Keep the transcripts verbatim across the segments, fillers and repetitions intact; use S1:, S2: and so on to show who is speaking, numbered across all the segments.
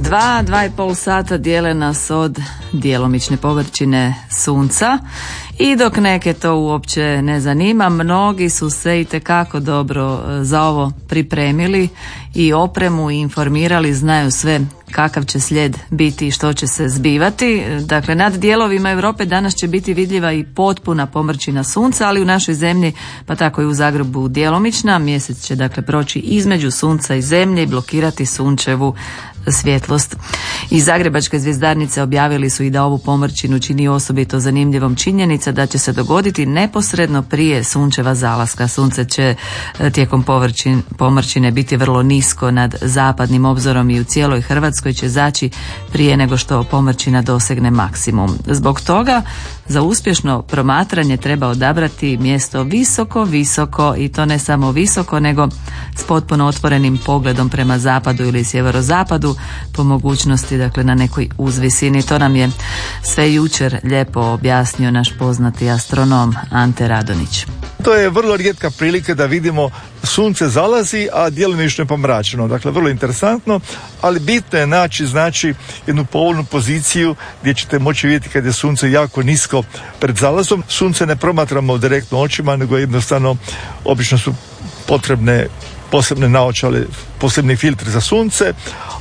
S1: Dva, dva i pol sata dijele nas od djelomične površine sunca i dok neke to uopće ne zanima, mnogi su se itekako dobro za ovo pripremili i opremu i informirali, znaju sve kakav će slijed biti i što će se zbivati. Dakle, nad dijelovima Europe danas će biti vidljiva i potpuna pomrčina sunca, ali u našoj zemlji, pa tako i u Zagrebu, djelomična. Mjesec će dakle proći između sunca i zemlje i blokirati sunčevu svjetlost. Iz Zagrebačke zvjezdarnice objavili su i da ovu pomrčinu čini osobito zanimljivom činjenica da će se dogoditi neposredno prije sunčeva zalaska. Sunce će tijekom povrćin, pomrčine biti vrlo nisko nad zapadnim obzorom i u cijeloj Hrvatskoj će zaći prije nego što pomrčina dosegne maksimum. Zbog toga za uspješno promatranje treba odabrati mjesto visoko, visoko i to ne samo visoko nego s potpuno otvorenim pogledom prema zapadu ili sjeverozapadu, po mogućnosti dakle na nekoj uzvisini. To nam je sve jučer lijepo objasnio naš poznati astronom Ante Radonić.
S2: To je vrlo rijetka prilika da vidimo sunce zalazi, a djelomično je pomračeno. Dakle, vrlo interesantno, ali bitno je naći znači jednu povoljnu poziciju gdje ćete moći vidjeti kad je sunce jako nisko pred zalazom. Sunce ne promatramo direktno očima, nego jednostavno obično su potrebne posebne naočale, posebni filtri za sunce,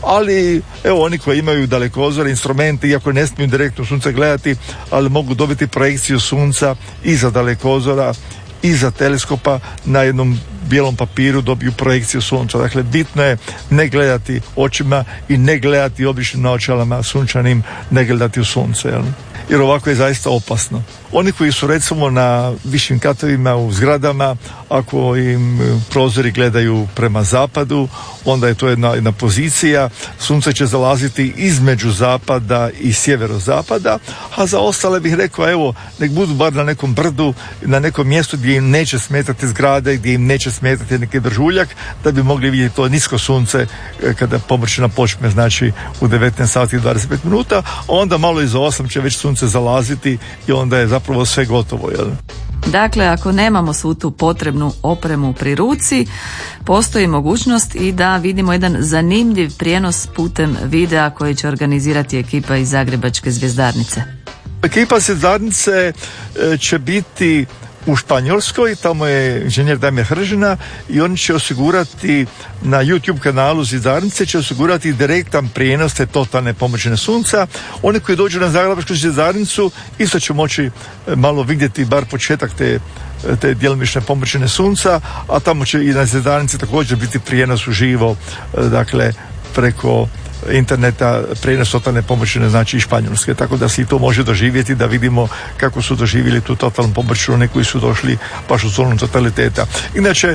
S2: ali evo oni koji imaju dalekozore, instrumente, iako ne smiju direktno sunce gledati, ali mogu dobiti projekciju sunca iza dalekozora, iza teleskopa na jednom bijelom papiru dobiju projekciju sunca. Dakle, bitno je ne gledati očima i ne gledati običnim naočalama sunčanim, ne gledati u sunce, jel? Jer ovako je zaista opasno. Oni koji su recimo na višim katovima u zgradama, ako im prozori gledaju prema zapadu, onda je to jedna, jedna pozicija. Sunce će zalaziti između zapada i sjeverozapada, a za ostale bih rekao, evo, nek budu bar na nekom brdu, na nekom mjestu gdje im neće smetati zgrade, gdje im neće smetati neki držuljak, da bi mogli vidjeti to nisko sunce kada pomrčina počne, znači u devetnaest sati i dvadeset pet minuta, a onda malo iza osam će već sunce zalaziti i onda je zapravo sve gotovo, jel?
S1: Dakle, ako nemamo svu tu potrebnu opremu pri ruci, postoji mogućnost i da vidimo jedan zanimljiv prijenos putem videa koji će organizirati ekipa iz Zagrebačke zvjezdarnice.
S2: Ekipa zvjezdarnice će biti u Španjolskoj, tamo je inženjer Damir Hržina i oni će osigurati na YouTube kanalu zvjezdarnice će osigurati direktan prijenos te totalne pomrčine sunca. Oni koji dođu na Zagrebačku zvjezdarnicu isto će moći malo vidjeti bar početak te te djelomične pomrčine sunca, a tamo će i na zvjezdarnici također biti prijenos uživo, dakle preko interneta, prijenos totalne pomrčine, znači i Španjolske, tako da se i to može doživjeti, da vidimo kako su doživjeli tu totalnu pomrčinu oni koji su došli baš u zonu totaliteta. Inače,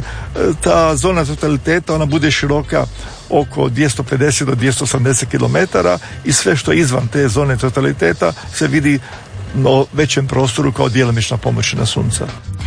S2: ta zona totaliteta, ona bude široka oko dvjesto pedeset do dvjesto osamdeset kilometara i sve što je izvan te zone totaliteta se vidi na većem prostoru kao djelomična pomrčina sunca.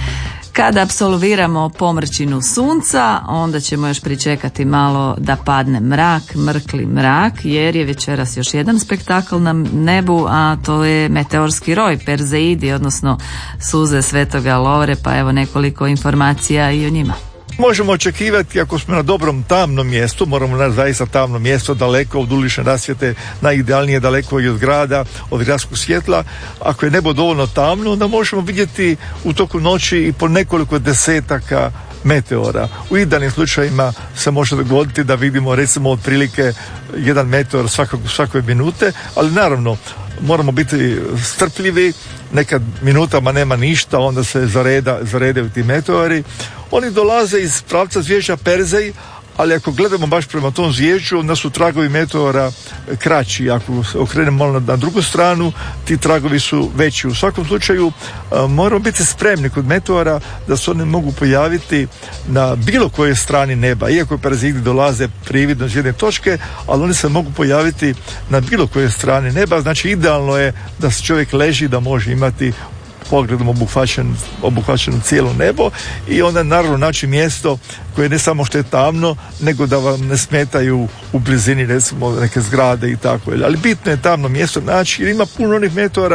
S1: Kada apsolviramo pomrčinu sunca, onda ćemo još pričekati malo da padne mrak, mrkli mrak, jer je večeras još jedan spektakl na nebu, a to je meteorski roj, Perzeidi, odnosno suze Svetoga Lovre, pa evo nekoliko informacija i o njima.
S2: Možemo očekivati, ako smo na dobrom tamnom mjestu, moramo na zaista tamno mjesto, daleko od ulične rasvjete, najidealnije daleko i od grada, od gradskog svjetla. Ako je nebo dovoljno tamno, onda možemo vidjeti u toku noći i po nekoliko desetaka meteora. U idealnim slučajima se može dogoditi da vidimo recimo otprilike jedan meteor svakog, svakoj minute, ali naravno moramo biti strpljivi, nekad minutama nema ništa, onda se zareda, zaredaju ti meteori. Oni dolaze iz pravca zvjezda Perzej, ali ako gledamo baš prema tom zvjezdu, onda su tragovi meteora kraći. Ako se okrenemo malo na drugu stranu, ti tragovi su veći. U svakom slučaju moramo biti spremni kod meteora da se oni mogu pojaviti na bilo kojoj strani neba. Iako Perzeidi dolaze prividno iz jedne točke, ali oni se mogu pojaviti na bilo kojoj strani neba. Znači idealno je da se čovjek leži, da može imati pogledom obuhvaćen, obuhvaćeno cijelo nebo i onda naravno naći mjesto koje ne samo što je tamno, nego da vam ne smetaju u blizini recimo neke zgrade i tako. Ali bitno je tamno mjesto naći jer ima puno onih meteora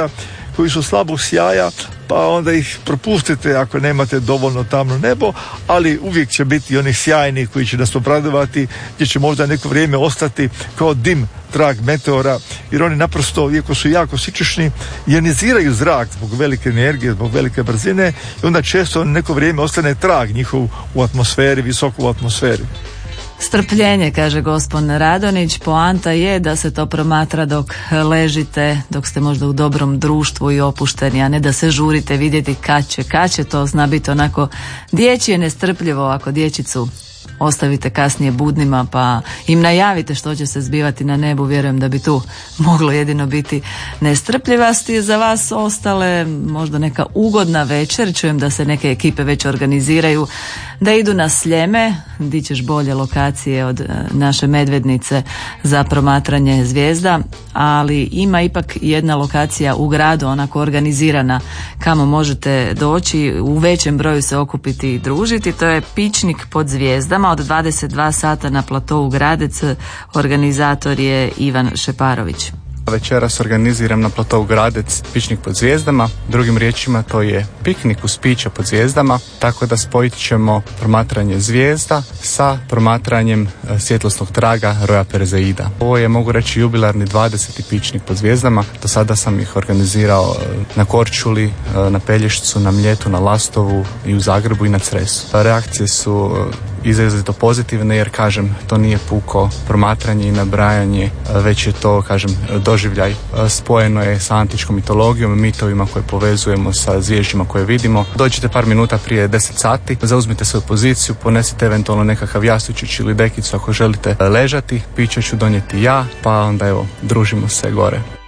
S2: koji su slabog sjaja, pa onda ih propustite ako nemate dovoljno tamno nebo, ali uvijek će biti onih sjajnih koji će nas obradovati, gdje će možda neko vrijeme ostati kao dim, trag meteora, jer oni naprosto, iako su jako sičešni, ioniziraju zrak zbog velike energije, zbog velike brzine, i onda često neko vrijeme ostane trag njihov u atmosferi, visoko u atmosferi.
S1: Strpljenje, kaže gospon Radonić, poanta je da se to promatra dok ležite, dok ste možda u dobrom društvu i opušteni, a ne da se žurite vidjeti kad će, kad će, to zna biti onako dječje nestrpljivo ako dječicu ostavite kasnije budnima pa im najavite što će se zbivati na nebu, vjerujem da bi tu moglo jedino biti nestrpljivosti. Za vas ostale možda neka ugodna večer, čujem da se neke ekipe već organiziraju da idu na Sljeme, di ćeš bolje lokacije od naše Medvednice za promatranje zvijezda, ali ima ipak jedna lokacija u gradu, onako organizirana, kamo možete doći, u većem broju se okupiti i družiti, to je Pičnik pod zvijezdama od dvadeset dva sata na platou Gradec, organizator je Ivan Šeparović.
S3: Večeras organiziram na platou Gradec Pičnik pod zvijezdama, drugim riječima to je piknik uz piće pod zvijezdama, tako da spojit ćemo promatranje zvijezda sa promatranjem svjetlosnog traga Roja Perzeida. Ovo je, mogu reći, jubilarni dvadeseti pičnik pod zvijezdama. Do sada sam ih organizirao na Korčuli, na Pelješcu, na Mljetu, na Lastovu i u Zagrebu i na Cresu. Reakcije su izrazito pozitivne, jer kažem, to nije puko promatranje i nabrajanje, već je to, kažem, doživljaj. Spojeno je sa antičkom mitologijom, mitovima koje povezujemo sa zvježđima koje vidimo. Dođite par minuta prije deset sati, zauzmite svoju poziciju, ponesite eventualno nekakav jastučić ili dekicu ako želite ležati, piće ću donijeti ja, pa onda evo, družimo se gore.